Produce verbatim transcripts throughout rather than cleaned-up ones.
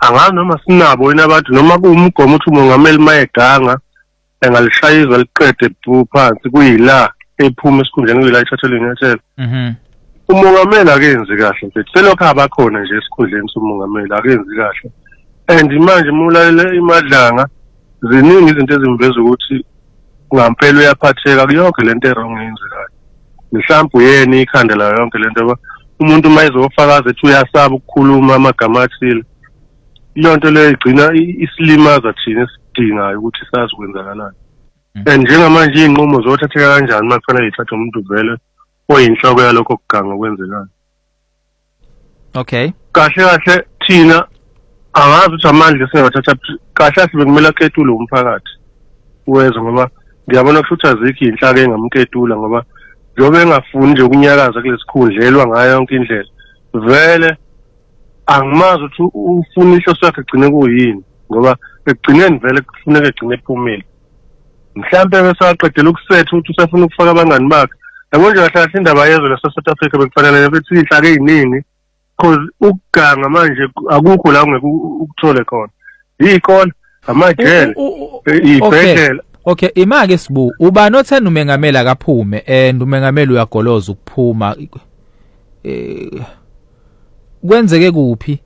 angazi noma sinabo yena abantu noma kuwumgomo uthi umongameli mayeganga engalishayizwa liqede bhu phansi kuyila ephuma esikhundleni kuyila ithathelwe inyathelo. Mhm. Umongameli akenzi kahle mfethu. Selokho abakhona nje esikhundleni somongameli akenzi kahle. And manje mulalela imadlanga ziningi izinto ezimveza ukuthi ngampela uyaphatheka kuyonke lento erong eyenzekayo. Mhlawumbe uyena ikhanda la yonke lento ngoba umuntu mayezofakaza ethi uyasaba ukukhuluma amagama athile. Iyonto leyo igcina isilimaza thina esidingayo ukuthi sazi ukwenzakalani. And njengamanje inqumo zothatheka kanjani makufanele ithathe umuntu vele oyinhloko yalokho kuganga kwenzekayo. Okay. Kahle kahle thina angazi ukuthi amandla singathatha kahle sibekumela ketula umphakathi. Uweza ngoba ngiyabona ukuthi azikho inhlaka engamketula ngoba njobe engafuni nje ukunyakaza kulesikhundlelwa ngayo yonke indlela. Vele angimazi ukuthi ufuna ihloso yakhe egcine kuyini ngoba egcineni vele kufuneka egcine ephumile. Mhlambe bese aqedela ukusetha ukuthi usafuna ukufaka abangani bakhe. Yabo nje kahle kahle indaba yezwe la South Africa bekufanele bethi ihlaka eziningi because ukuganga manje akukho la ungeke ukuthole khona. Yikona amajele ibhedlela. Okay, imake sibu uba nothanda umengameli akaphume and umengameli uyagoloza ukuphuma eh kwenzeke kuphi?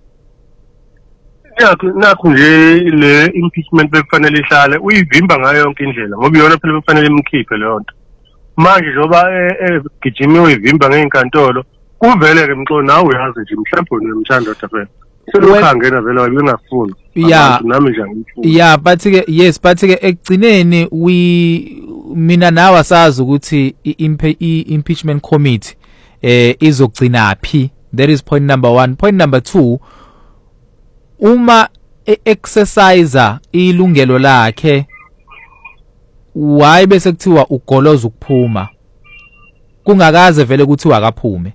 Yakho nakho nje le impeachment bekufanele ihlale uyivimba ngayo yonke indlela ngoba iyona phela bekufanele imkhiphe leyo nto. Manje njoba egijima uyivimba ngeinkantolo kuvele ke mxo nawe uyazi nje mhlawumbe unemthando phela. Selukhangena vele wayengafuni. Yeah. Nami nje ngifuna. Yeah, but ke yes, but ke ekugcineni we mina nawe asazi ukuthi i-impeachment committee eh izogcina phi. That is point number one. Point number two, uma exerciser ilungelo lakhe why bese kuthiwa ugoloza ukuphuma kungakaze vele kuthiwa akaphume.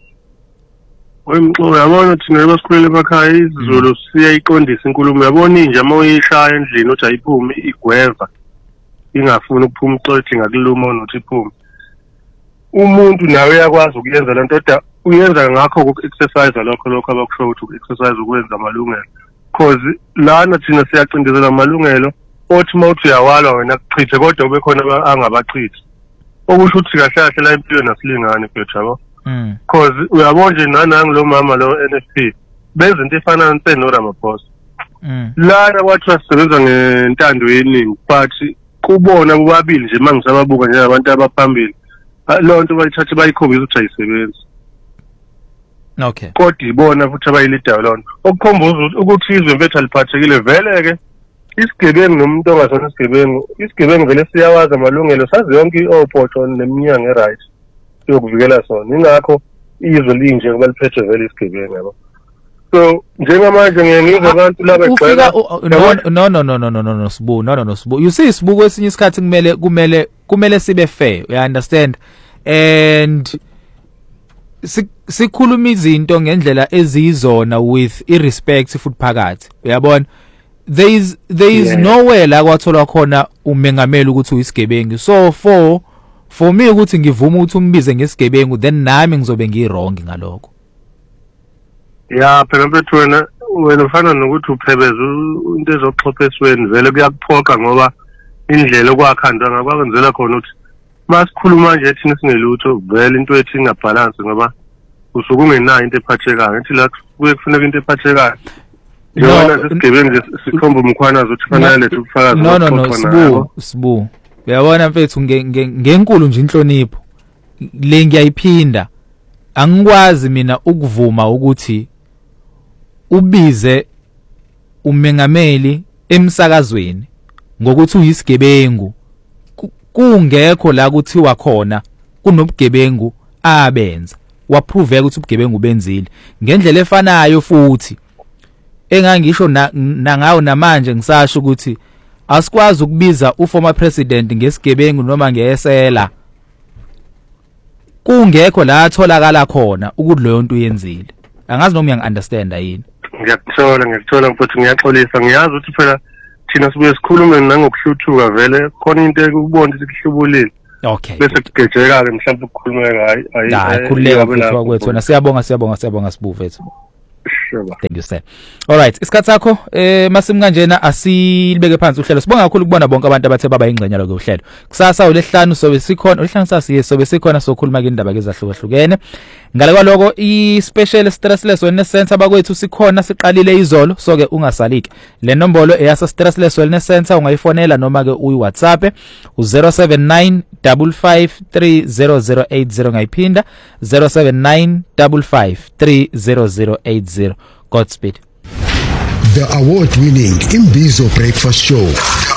Wemxo yabona thina basikhulele emakhaya izizolo siyayiqondisa inkulumo yabona inja mawuyishaya endlini uthi ayiphume igweva ingafuni ukuphuma uxoxe ngakuluma nothi iphume. Umuntu nawe uyakwazi ukuyenza lento kodwa uyenza ngakho uku-exercise lokho lokho abakusho ukuthi uku-exercise ukwenza amalungelo because lana thina siyacindezela amalungelo othi mawuthi uyawalwa wena kuchithe kodwa ube khona angabachithi okusho ukuthi kahle kahle la impilo nasilingane mfethu yabo because uyabona nje nanangu lo mama lo N F P benza into efana ntseno Ramaphosa lana kwathi wasebenza ngentando yeningi but kubona kubabili nje mangisababuka nje abantu abaphambili lo nto bayithathe bayikhombisa ukuthi ayisebenzi. Okay. Kodwa ibona futhi abayilidayo lona. Okukhomboza ukuthi izwe mfethu aliphathekile vele ke isigebengu nomuntu ongasona isigebengu isigebengu vele siyawazi amalungelo sazi yonke iophoto neminyango eright yokuvikela sona. Ingakho izwe linje ngoba liphethe vele isigebengu yabo. So njengamanje ngiyengizwa abantu laba egxeka no no no no no no no sibu no no no sibu you see sibu kwesinye isikhathi kumele kumele kumele sibe fair, you understand, and sikhuluma izinto ngendlela ezizona with irrespect futhi phakathi uyabona. There is there is yeah. nowhere la kwathola khona umengameli ukuthi uyisigebengu. So for for me ukuthi ngivuma ukuthi umbize ngesigebengu then nami ngizobe ngirong ngalokho. Yeah, phela mfethu wena wena ufana nokuthi uphebeza into ezoxhophesweni vele kuyakuphoqa ngoba indlela okwakhandwa ngakwenzela khona ukuthi masikhuluma nje thina singelutho vele into ethi ingabalance ngoba usuke ungenayo into ephathekayo ngithi la kuye kufuneka into ephathekayo. Yona sesigebengu sikhomba umkhwana zothi fanele lethe ubufakazi. No no no sibu sibu uyabona mfethu ngenkulu nje inhlonipho le ngiyayiphinda angikwazi mina ukuvuma ukuthi ubize umengameli emsakazweni ngokuthi uyisigebengu kungekho la kuthiwa khona kunobugebengu abenza waprove ukuthi ubugebengu benzile ngendlela efanayo futhi engangisho nangawo namanje ngisasho ukuthi asikwazi ukubiza uformer president ngesigebengu noma ngeesela kungekho la atholakala khona ukuthi leyo nto uyenzile. Angazi noma uyangi-understand yini. Ngiyakuthola ngiyakuthola mfuthu ngiyaxolisa ngiyazi ukuthi phela thina sibuye sikhulume nangokuhluthuka vele khona into ekubona ukuthi kuhlubulile. Okay. Bese kugejeka ke mhlawumbe ukukhulumeka hayi hayi khuleka mfuthu wakwethu wena siyabonga siyabonga siyabonga sibu mfethu. sure. Thank you sir. All right, isikhathi sakho eh masimu kanjena asilibeke phansi uhlelo. Sibonga kakhulu kubona bonke abantu abathe baba ingxenya lokho uhlelo. Kusasa ulehlanu sobe sikhona, ulehlanu sasiye sobe sikhona sokhuluma ke indaba ezahlukahlukene. Ngale kwaloko i special stressless wellness center bakwethu sikhona siqalile izolo so ke ungasaliki. Le nombolo eyasa stressless wellness center ungayifonela noma ke uyi WhatsApp u zero seven nine five five three zero zero eight zero ngayiphinda zero seven nine five five three zero zero eight zero. Godspeed. The award-winning Imbizo Breakfast Show